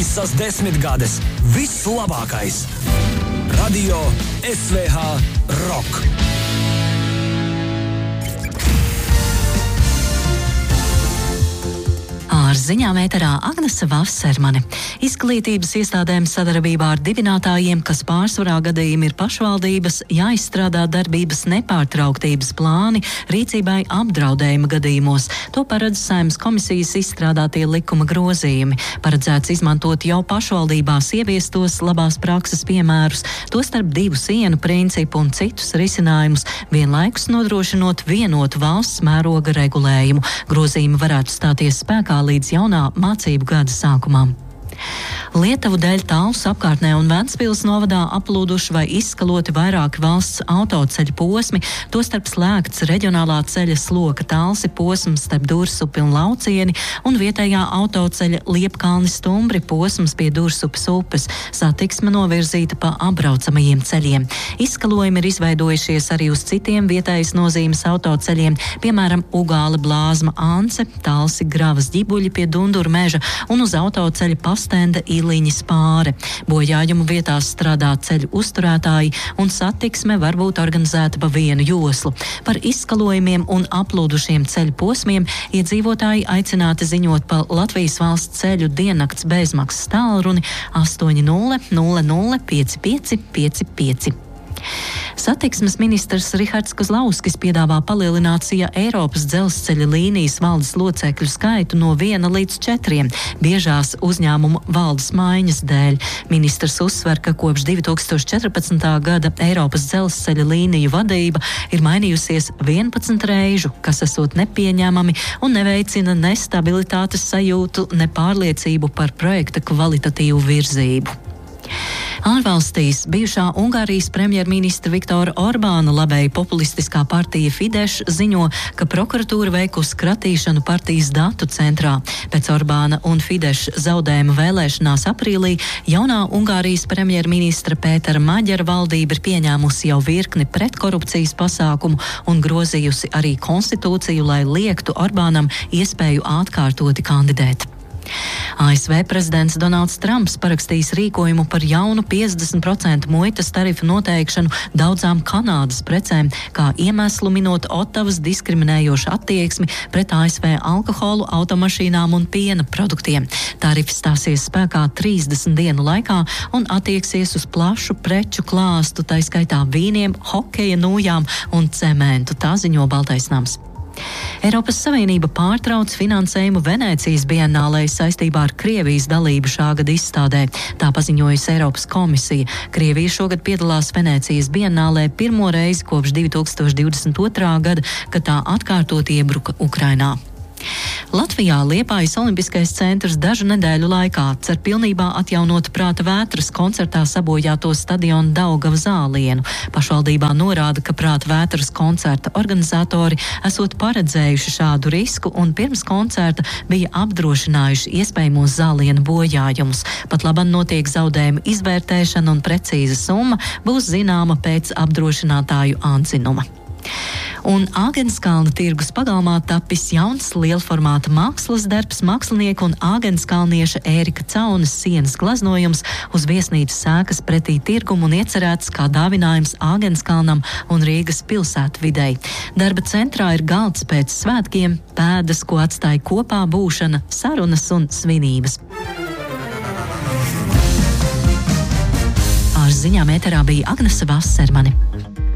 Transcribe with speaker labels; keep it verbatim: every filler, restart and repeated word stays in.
Speaker 1: Visas desmitgades vislabākais. Radio S V H Rock.
Speaker 2: Ar ziņām ēterā Agnese Vassermane. Izglītības iestādēm sadarbībā ar dibinātājiem, kas pārsvarā gadījumi ir pašvaldības, jāizstrādā darbības nepārtrauktības plāni rīcībai apdraudējuma gadījumos. To paredz Saeimas komisijas izstrādātie likuma grozījumi. Paredzēts izmantot jau pašvaldībās ieviestos labās prakses piemērus, tostarp divu sienu principu un citus risinājumus, vienlaikus nodrošinot vienotu valsts mēroga regulējumu. Grozījumi varētu stāties spēkā līdz jaunā mācību gada sākumam. Lietuvu dēļ Talsu apkārtnē un Ventspils novadā aplūduši vai izskaloti vairāki valsts autoceļu posmi, tostarp slēgts reģionālā ceļa Sloka Talsi posms starp Dursupi un Laucieni un vietējā autoceļa Liepkalni Stumbri posms pie Dursupes upes. Satiksme novirzīta pa apbraucamajiem ceļiem. Izskalojumi ir izveidojušies arī uz citiem vietējas nozīmes autoceļiem, piemēram, Ugāle Blāzma Ance, Talsi Gravas Ģibuļi pie Dunduru meža un uz autoceļa Pastenda Īliņas pāre. Bojājumu vietās strādā ceļu uzturētāji un satiksme var būt organizēta pa vienu joslu. Par izskalojumiem un aplūdušiem ceļu posmiem iedzīvotāji aicināti ziņot pa Latvijas valsts ceļu diennakts bezmaksas tālruni astoņi nulle nulle nulle pieci pieci pieci pieci. Satiksmes ministrs Rihards Kozlauskis piedāvā palielināt Sija Eiropas dzelzceļa līnijas valdes locekļu skaitu no viena līdz četriem, biežās uzņēmumu valdes maiņas dēļ. Ministrs uzsver, ka kopš divi tūkstoši četrpadsmitā gada Eiropas dzelzceļa līniju vadība ir mainījusies vienpadsmit reižu, kas esot nepieņemami un neveicina ne stabilitātes sajūtu, ne pārliecību par projekta kvalitatīvu virzību. Ārvalstīs bijušā Ungārijas premjerministra Viktora Orbāna labēji populistiskā partija Fidesz ziņo, ka prokuratūra veikusi kratīšanu partijas datu centrā. Pēc Orbāna un Fidesz zaudējuma vēlēšanās aprīlī jaunā Ungārijas premjerministra Pētera Maģera valdība ir pieņēmusi jau virkni pretkorupcijas pasākumu un grozījusi arī konstitūciju, lai liektu Orbānam iespēju atkārtoti kandidēt. A S V prezidents Donalds Trumps parakstījis rīkojumu par jaunu piecdesmit procentu muitas tarifu noteikšanu daudzām Kanādas precēm, kā iemeslu minot Otavas diskriminējošu attieksmi pret A S V alkoholu, automašīnām un piena produktiem. Tarifs stāsies spēkā trīsdesmit dienu laikā un attieksies uz plašu preču klāstu, tai skaitā vīniem, hokeja nūjām un cementu, tā ziņo Baltais nams. Eiropas Savienība pārtrauc finansējumu Venēcijas bienālē saistībā ar Krievijas dalību šā gada izstādē. Tā paziņojusi Eiropas komisija. Krievija šogad piedalās Venēcijas bienālē pirmo reizi kopš divi tūkstoši divdesmit otrā gada, kad tā atkārtot iebruka Ukrainā. Latvijā Liepājas Olimpiskais centrs dažu nedēļu laikā cer pilnībā atjaunot Prāta vētras koncertā sabojāto stadionu Daugava zālienu. Pašvaldībā norāda, ka Prāta vētras koncerta organizatori esot paredzējuši šādu risku un pirms koncerta bija apdrošinājuši iespējamos zālienu bojājumus. Pat labam notiek zaudējumu izvērtēšana un precīza summa būs zināma pēc apdrošinātāju atzinuma. Un Āgenskalna tirgus pagalmā tapis jauns lielformāta mākslas darbs mākslinieka un āgenskalnieša Ērika Caunas sienas glaznojums uz viesnīcas sēkas pretī tirgumu un iecerēts kā dāvinājums Āgenskalnam un Rīgas pilsētvidei. Darba centrā ir galds pēc svētkiem, pēdas, ko atstāja kopā būšana, sarunas un svinības. Ar ziņām ēterā bija Agnese Vassermane.